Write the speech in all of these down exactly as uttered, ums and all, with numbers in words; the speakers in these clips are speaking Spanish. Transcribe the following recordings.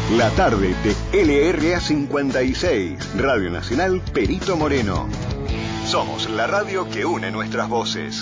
La tarde de L R A cincuenta y seis, Radio Nacional Perito Moreno. Somos la radio que une nuestras voces.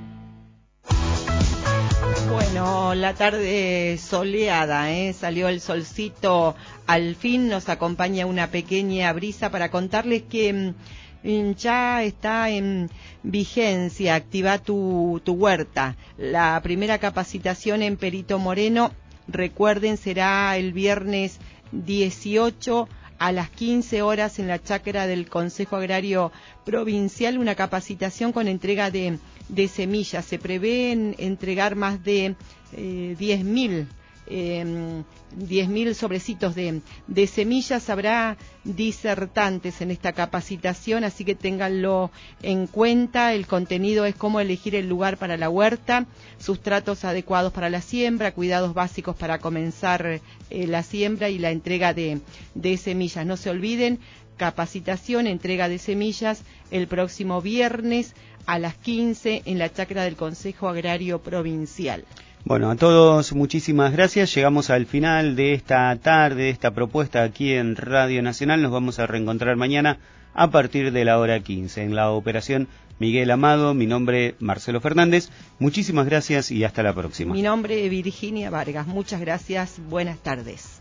Bueno, la tarde soleada, ¿eh? Salió el solcito, al fin nos acompaña una pequeña brisa para contarles que mm, ya está en vigencia, activa tu, tu huerta. La primera capacitación en Perito Moreno, recuerden, será el viernes dieciocho a las quince horas en la chacra del Consejo Agrario Provincial, una capacitación con entrega de, de semillas. Se prevén entregar más de eh, diez mil eh, diez mil sobrecitos de, de semillas. Habrá disertantes en esta capacitación, así que ténganlo en cuenta. El contenido es cómo elegir el lugar para la huerta, sustratos adecuados para la siembra, cuidados básicos para comenzar eh, la siembra y la entrega de, de semillas. No se olviden, capacitación, entrega de semillas el próximo viernes a las quince en la chacra del Consejo Agrario Provincial. Bueno, a todos muchísimas gracias. Llegamos al final de esta tarde, de esta propuesta aquí en Radio Nacional. Nos vamos a reencontrar mañana a partir de la hora quince. En la operación Miguel Amado, mi nombre Marcelo Fernández. Muchísimas gracias y hasta la próxima. Mi nombre Virginia Vargas. Muchas gracias. Buenas tardes.